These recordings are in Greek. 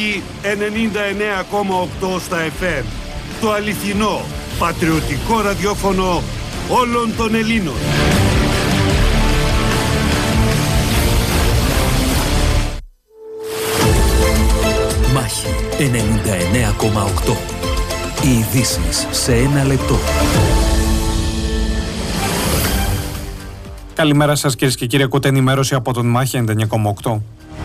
Μάχη 99,8 στα FM. Το αληθινό, πατριωτικό ραδιόφωνο όλων των Ελλήνων. Μάχη 99,8. Οι ειδήσεις σε ένα λεπτό. Καλημέρα σας κυρίες και κύριοι, ακούτε ενημέρωση από τον Μάχη 99,8.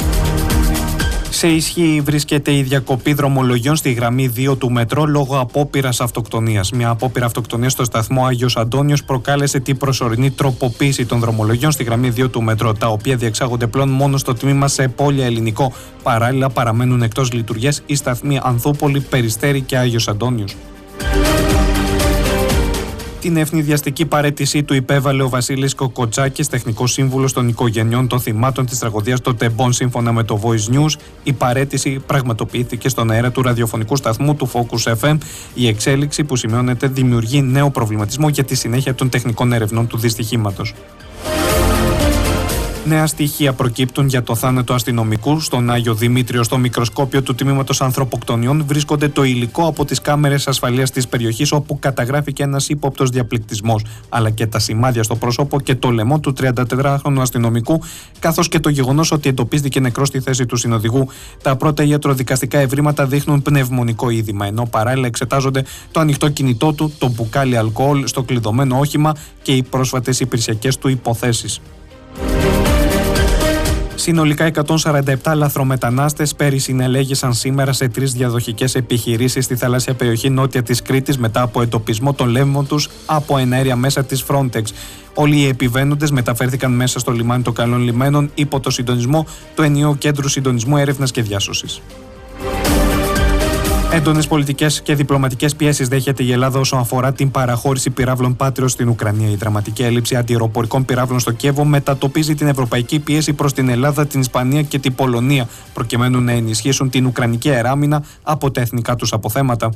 Σε ισχύ βρίσκεται η διακοπή δρομολογιών στη γραμμή 2 του μετρό λόγω απόπειρας αυτοκτονίας. Μια απόπειρα αυτοκτονίας στο σταθμό Άγιος Αντώνιος προκάλεσε την προσωρινή τροποποίηση των δρομολογιών στη γραμμή 2 του μετρό, τα οποία διεξάγονται πλέον μόνο στο τμήμα σε πόλια ελληνικό. Παράλληλα παραμένουν εκτός λειτουργίας οι σταθμοί Ανθούπολη, Περιστέρη και Άγιος Αντώνιος. Την ευνηδιαστική παραίτησή του υπέβαλε ο Βασίλης Κοκοτσάκης, τεχνικός σύμβουλος των οικογενειών των θυμάτων της τραγωδίας των Τεμπών, σύμφωνα με το Voice News. Η παραίτηση πραγματοποιήθηκε στον αέρα του ραδιοφωνικού σταθμού του Focus FM. Η εξέλιξη που σημειώνεται δημιουργεί νέο προβληματισμό για τη συνέχεια των τεχνικών ερευνών του δυστυχήματος. Νέα στοιχεία προκύπτουν για το θάνατο αστυνομικού. Στον Άγιο Δημήτριο, στο μικροσκόπιο του τμήματος ανθρωποκτονιών, βρίσκονται το υλικό από τις κάμερες ασφαλείας της περιοχής, όπου καταγράφηκε ένας ύποπτος διαπληκτισμός, αλλά και τα σημάδια στο πρόσωπο και το λαιμό του 34χρονου αστυνομικού, καθώς και το γεγονός ότι εντοπίστηκε νεκρός στη θέση του συνοδηγού. Τα πρώτα ιατροδικαστικά ευρήματα δείχνουν πνευμονικό είδημα, ενώ παράλληλα εξετάζονται το ανοιχτό κινητό του, το μπουκάλι αλκοόλ στο κλειδωμένο όχημα και οι πρόσφατες υπηρεσιακές του υποθέσεις. Συνολικά 147 λαθρομετανάστες πέρυσι συνελέγησαν σήμερα σε 3 διαδοχικές επιχειρήσεις στη θαλάσσια περιοχή νότια της Κρήτης μετά από εντοπισμό των λέμβων τους από εναέρια μέσα της Frontex. Όλοι οι επιβαίνοντες μεταφέρθηκαν μέσα στο λιμάνι των Καλών Λιμένων υπό το συντονισμό του Ενιαίου Κέντρου Συντονισμού Έρευνας και Διάσωσης. Έντονες πολιτικές και διπλωματικές πιέσεις δέχεται η Ελλάδα όσον αφορά την παραχώρηση πυράβλων Patriot στην Ουκρανία. Η δραματική έλλειψη αντιαεροπορικών πυράβλων στο Κίεβο μετατοπίζει την ευρωπαϊκή πίεση προς την Ελλάδα, την Ισπανία και την Πολωνία, προκειμένου να ενισχύσουν την ουκρανική αεράμινα από τα εθνικά τους αποθέματα.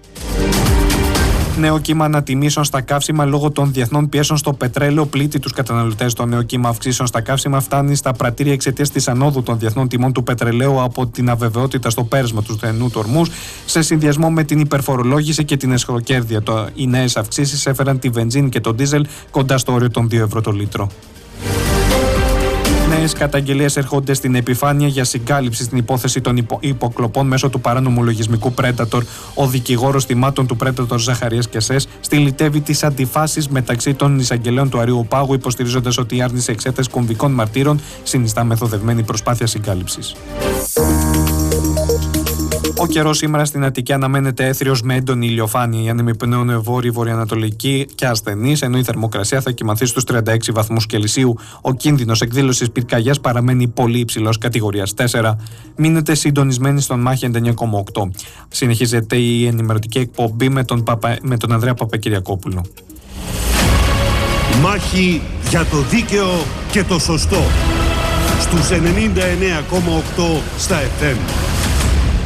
Νέο κύμα ανατιμήσεων στα καύσιμα λόγω των διεθνών πιέσεων στο πετρέλαιο πλήττει τους καταναλωτές. Το νέο κύμα αυξήσεων στα καύσιμα φτάνει στα πρατήρια εξαιτίας της ανόδου των διεθνών τιμών του πετρελαίου από την αβεβαιότητα στο πέρασμα του στενού του Ορμούζ, σε συνδυασμό με την υπερφορολόγηση και την εσχροκέρδεια. Οι νέες αυξήσεις έφεραν τη βενζίνη και το ντίζελ κοντά στο όριο των 2 ευρώ το λίτρο. Νέες καταγγελίες έρχονται στην επιφάνεια για συγκάλυψη στην υπόθεση των υποκλοπών μέσω του παράνομου λογισμικού Predator. Ο δικηγόρος θυμάτων του Predator Ζαχαρίας Κεσές στυλιτεύει τις αντιφάσεις μεταξύ των εισαγγελέων του Αριού Πάγου, υποστηρίζοντας ότι η άρνηση εξέτασης κομβικών μαρτύρων συνιστά μεθοδευμένη προσπάθεια συγκάλυψης. Ο καιρός σήμερα στην Αττική αναμένεται έθριος με έντονη ηλιοφάνεια. Οι άνεμοι πνέουν βόρειο-βορειοανατολική και ασθενής, ενώ η θερμοκρασία θα κοιμανθεί στους 36 βαθμούς Κελσίου. Ο κίνδυνος εκδήλωσης πυρκαγιάς παραμένει πολύ υψηλός, κατηγορίας 4. Μείνετε συντονισμένοι στον Μάχη 99,8. Συνεχίζεται η ενημερωτική εκπομπή με τον Ανδρέα Παπακυριακόπουλο. Μάχη για το δίκαιο και το σωστό στους 99,8 στα FM.